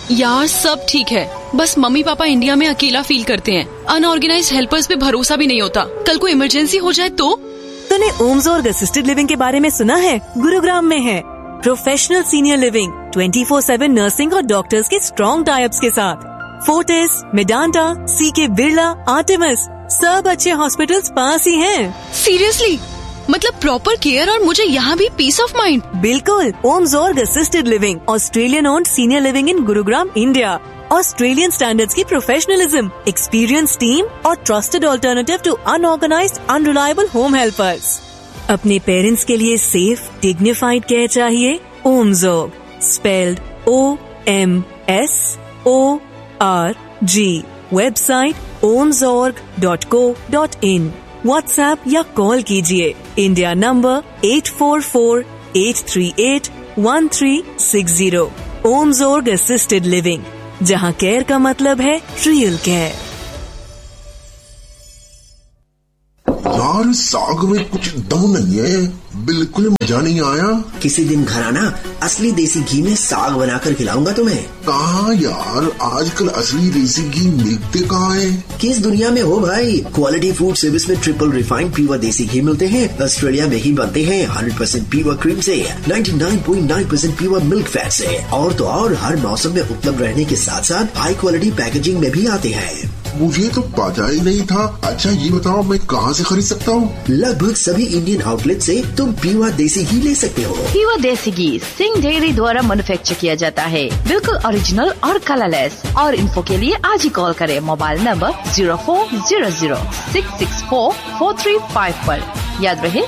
यार सब ठीक है, बस मम्मी पापा इंडिया में अकेला फील करते हैं। अनऑर्गेनाइज्ड हेल्पर्स पे भरोसा भी नहीं होता। कल को इमरजेंसी हो जाए तो? तूने ओम्सोर्ग असिस्टेड लिविंग के बारे में सुना है? गुरुग्राम में है प्रोफेशनल सीनियर लिविंग, 24/7 नर्सिंग और डॉक्टर्स के स्ट्रॉन्ग टाइप्स के साथ। फोर्टिस, मेडांटा, सीके बिरला, आर्टेमिस, सब अच्छे हॉस्पिटल्स पास ही हैं। सीरियसली? मतलब प्रॉपर केयर और मुझे यहाँ भी पीस ऑफ माइंड। बिल्कुल। ओम्सोर्ग assisted living, Australian owned senior living in Gurugram, India. Australian standards की प्रोफेशनलिज्म, एक्सपीरियंस टीम और trusted alternative to unorganised unreliable home helpers. अपने पेरेंट्स के लिए सेफ डिग्निफाइड केयर चाहिए? ओम्सोर्ग, spelled OMSORG। Website omsorg.co.in। WhatsApp या call कीजिए। India number 8448381360। ओम्सोर्ग assisted living, जहां care का मतलब है रियल केयर। यार साग में कुछ दम नहीं है, बिल्कुल मजा नहीं आया। किसी दिन घर आना, असली देसी घी में साग बनाकर खिलाऊंगा तुम्हें। कहाँ यार, आजकल असली देसी घी मिलते कहाँ है? किस दुनिया में हो भाई। क्वालिटी फूड सर्विस में ट्रिपल रिफाइंड प्योर देसी घी मिलते हैं। ऑस्ट्रेलिया में ही बनते हैं 100% प्योर क्रीम से, 99.9% प्योर मिल्क फैट से। और तो और हर मौसम में उपलब्ध रहने के साथ साथ हाई क्वालिटी पैकेजिंग में भी आते हैं। मुझे तो पता ही नहीं था। अच्छा ये बताओ, मैं कहाँ से खरीद सकता हूँ? लगभग सभी इंडियन आउटलेट से तुम प्योर देसी घी ले सकते हो। प्योर देसी घी सिंह डेयरी द्वारा मैन्युफैक्चर किया जाता है, बिल्कुल ओरिजिनल और कलरलेस। और इन्फो के लिए आज ही कॉल करें मोबाइल नंबर 0400-664-4355 पर। याद रहे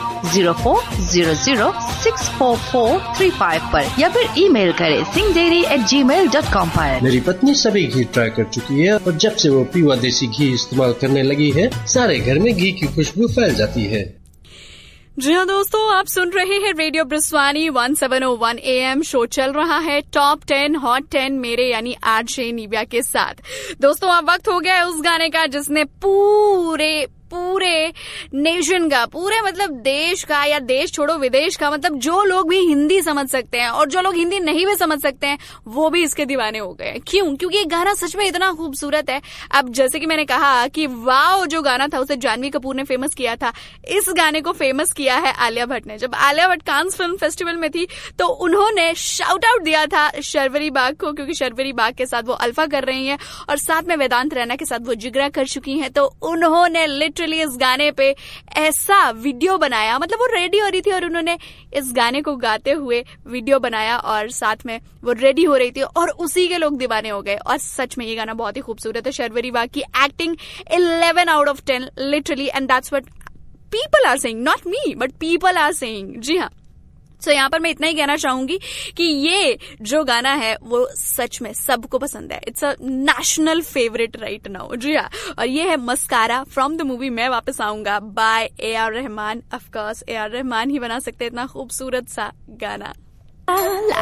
0400-644-35 पर, या फिर ईमेल करें singhdairy@gmail.com पर। मेरी पत्नी सभी घी ट्राई कर चुकी है और जब से वो प्योर देसी घी इस्तेमाल करने लगी है, सारे घर में घी की खुशबू फैल जाती है। जी हाँ दोस्तों, आप सुन रहे हैं रेडियो ब्रिस्वानी 1701 AM। शो चल रहा है टॉप 10 हॉट 10 मेरे यानी आरजे निव्या के साथ। दोस्तों अब वक्त हो गया है उस गाने का जिसने पूरे नेशन का, पूरे मतलब देश का, या देश छोड़ो विदेश का, मतलब जो लोग भी हिंदी समझ सकते हैं और जो लोग हिंदी नहीं भी समझ सकते हैं वो भी इसके दीवाने हो गए। क्यों? क्योंकि ये गाना सच में इतना खूबसूरत है। अब जैसे कि मैंने कहा कि वाओ जो गाना था उसे जानवी कपूर ने फेमस किया था, इस गाने को फेमस किया है आलिया भट्ट ने। जब Alia Bhatt Cannes film festival में थी तो उन्होंने शाउट आउट दिया था शर्वरी बाग को, क्योंकि शर्वरी बाग के साथ वो अल्फा कर रही हैं और साथ में वेदांत रैना के साथ वो जिगरा कर चुकी हैं। तो उन्होंने लिटरली इस गाने पे ऐसा वीडियो बनाया, मतलब वो रेडी हो रही थी और उन्होंने इस गाने को गाते हुए वीडियो बनाया और साथ में वो रेडी हो रही थी और उसी के लोग दीवाने हो गए। और सच में ये गाना बहुत ही खूबसूरत है। शर्वरी बाग की acting 11 out of 10 literally, and that's what people are saying, not me but people are saying. जी हाँ, तो यहाँ पर मैं इतना ही कहना चाहूंगी कि ये जो गाना है वो सच में सबको पसंद है। It's a national favourite right now. जी हाँ, और ये है मस्कारा फ्रॉम द मूवी मैं वापस आऊंगा bye AR Rahman. Of course AR Rahman ही बना सकते हैं इतना खूबसूरत सा गाना।